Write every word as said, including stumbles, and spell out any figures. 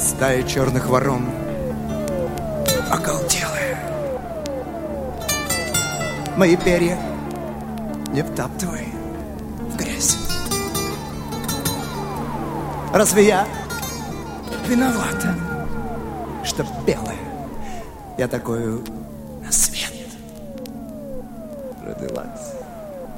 стая черных ворон, оголтелая. Мои перья не втаптывай в грязь. Разве я виновата, что белая? Я такую на свет родилась.